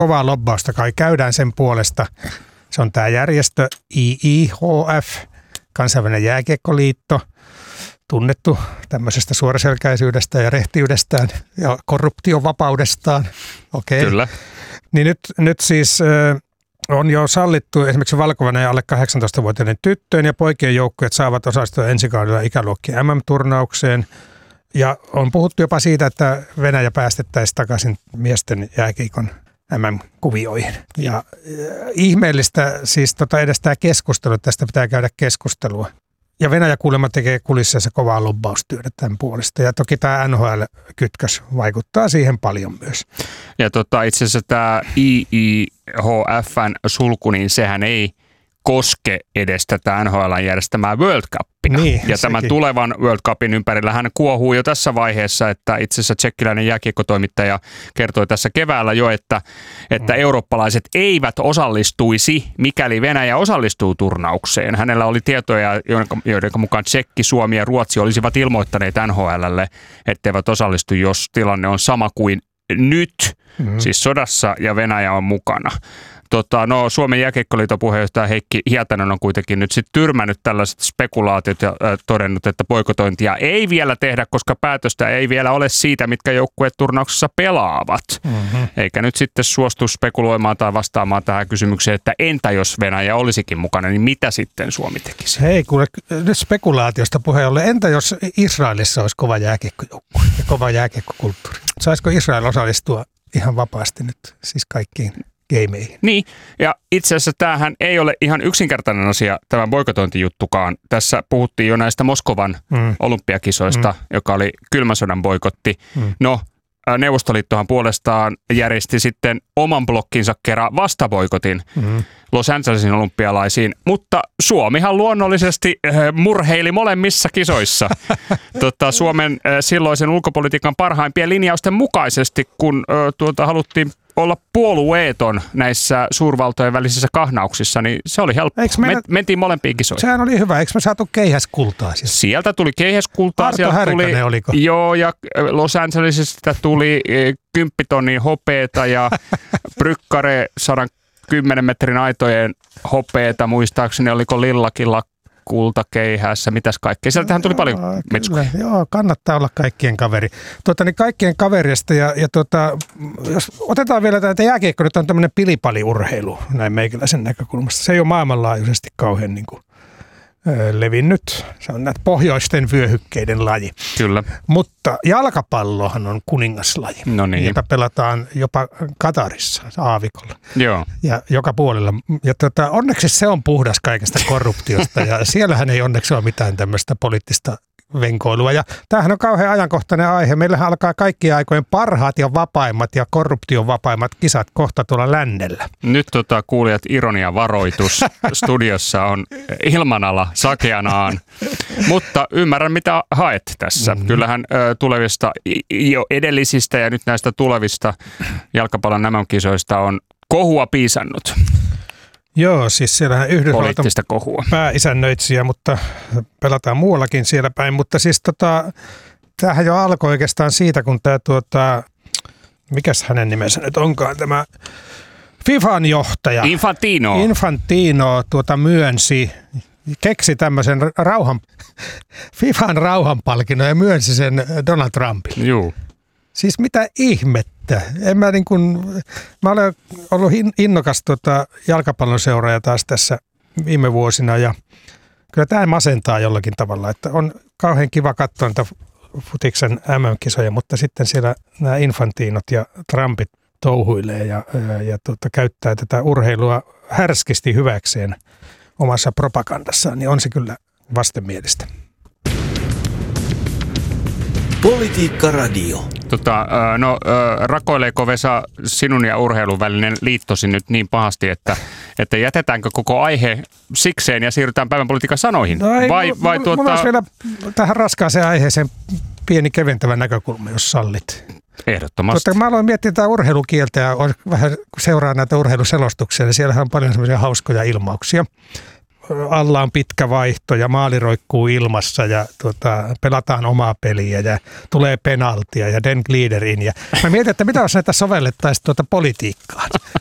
kovaa lobbausta kai käydään sen puolesta. Se on tämä järjestö IIHF, Kansainvälinen jääkiekkoliitto, tunnettu tämmöisestä suoraselkäisyydestä ja rehtiydestään ja korruptiovapaudestaan. Okei. Kyllä. Niin nyt siis on jo sallittu esimerkiksi Valko-Venäjän alle 18-vuotiaiden tyttöjen ja poikien joukkueet saavat osallistua ensi kaudella ikäluokkien MM-turnaukseen. Ja on puhuttu jopa siitä, että Venäjä päästettäisiin takaisin miesten jääkiekon MM-kuvioihin. Ja ihmeellistä siis edes tämä keskustelu, tästä pitää käydä keskustelua. Ja Venäjä kuulemma tekee kulississa kovaa lobbaustyötä tämän puolesta. Ja toki tämä NHL-kytkös vaikuttaa siihen paljon myös. Ja itse asiassa tämä IIHF:n sulku, niin sehän ei koske edes tätä NHL:n järjestämää World Cupia. Niin, ja tämän tulevan World Cupin ympärillä hän kuohuu jo tässä vaiheessa, että itse asiassa tsekkiläinen jääkiekkotoimittaja kertoi tässä keväällä jo, että eurooppalaiset eivät osallistuisi, mikäli Venäjä osallistuu turnaukseen. Hänellä oli tietoja, joiden mukaan Tsekki, Suomi ja Ruotsi olisivat ilmoittaneet NHL:lle, etteivät osallistu, jos tilanne on sama kuin nyt, siis sodassa ja Venäjä on mukana. Suomen jääkiekkoliiton puheenjohtaja Heikki Hietanen on kuitenkin nyt sitten tyrmännyt tällaiset spekulaatiot ja todennut, että boikotointia ei vielä tehdä, koska päätöstä ei vielä ole siitä, mitkä joukkueet turnauksessa pelaavat. Eikä nyt sitten suostu spekuloimaan tai vastaamaan tähän kysymykseen, että entä jos Venäjä olisikin mukana, niin mitä sitten Suomi tekisi? Hei, kuule, nyt spekulaatiosta puheen ollen. Entä jos Israelissa olisi kova jääkiekkojoukkue ja kova jääkiekkokulttuuri? Saisiko Israel osallistua ihan vapaasti nyt siis kaikkiin gameihin? Niin, ja itse asiassa tämähän ei ole ihan yksinkertainen asia, tämä boikotointijuttukaan. Tässä puhuttiin jo näistä Moskovan olympiakisoista, joka oli kylmän sodan boikotti. Neuvostoliittohan puolestaan järjesti sitten oman blokkinsa kerran vastaboikotin Los Angelesin olympialaisiin, mutta Suomihan luonnollisesti murheili molemmissa kisoissa Suomen silloisen ulkopolitiikan parhaimpien linjausten mukaisesti, kun haluttiin olla puolueeton näissä suurvaltojen välisissä kahnauksissa, niin se oli helppo. Mentiin molempiin kisoihin. Sehän oli hyvä. Eikö me saatu keihäskultaa? Sieltä tuli keihäskultaa. Arto Härkönen oliko? Joo, ja Los Angelesista tuli 10 tonnin hopeeta ja Brykkare 110 metrin aitojen hopeeta, muistaakseni oliko Lillakilla kultakeihässä, mitäs kaikkea. Sieltähän tuli paljon metskuja. Joo, kannattaa olla kaikkien kaveri. Niin kaikkien kaverista ja jos otetaan vielä tämä jääkiekko, nyt on tämmöinen pilipaliurheilu näin meikäläisen näkökulmasta. Se ei ole maailmanlaajuisesti kauhean levinnyt. Se on näitä pohjoisten vyöhykkeiden laji. Kyllä. Mutta jalkapallohan on kuningaslaji, jota pelataan jopa Katarissa aavikolla. Joo. Ja joka puolella. Ja onneksi se on puhdas kaikesta korruptiosta ja siellähän ei onneksi ole mitään tämmöistä poliittista venkoilua. Ja tämähän on kauhean ajankohtainen aihe. Meillähän alkaa kaikkien aikojen parhaat ja vapaimmat ja korruption vapaimmat kisat kohta tuolla lännellä. Nyt kuulijat, ironia varoitus. Studiossa on ilmanala sakeanaan. Mutta ymmärrän, mitä haet tässä. Kyllähän tulevista jo edellisistä ja nyt näistä tulevista jalkapallon MM-kisoista on kohua piisannut. Joo, siis siellähän Yhdysvallat kohua. Pääisännöitsijä, mutta pelataan muuallakin siellä päin. Mutta siis tämähän jo alkoi oikeastaan siitä, kun tämä, mikäs hänen nimensä nyt onkaan, tämä FIFAn johtaja. Infantino keksi tämmöisen FIFAn rauhanpalkinnon ja myönsi sen Donald Trumpille. Joo. Siis mitä ihmettä? Mä olen ollut innokas jalkapallon seuraaja taas tässä viime vuosina ja kyllä tämä masentaa jollakin tavalla, että on kauhean kiva katsoa niitä futiksen MM-kisoja, mutta sitten siellä nämä Infantinot ja Trumpit touhuilee ja käyttää tätä urheilua härskisti hyväkseen omassa propagandassaan, niin on se kyllä vastenmielistä. Politiikka Radio. Rakoileeko Vesa sinun ja urheilun välinen liittosi nyt niin pahasti, että jätetäänkö koko aihe sikseen ja siirrytään päivän politiikan sanoihin? Mulla olisi vielä tähän raskaaseen aiheeseen pieni keventävä näkökulma, jos sallit. Ehdottomasti. Mä aloin miettiä tätä urheilukieltä ja vähän seuraa näitä urheiluselostuksia, ja siellähän on paljon semmoisia hauskoja ilmauksia. alla on pitkä vaihto ja maali roikkuu ilmassa ja pelataan omaa peliä ja tulee penaltia ja den glider in. Ja mä mietin, että mitä jos näitä sovellettaisiin politiikkaan.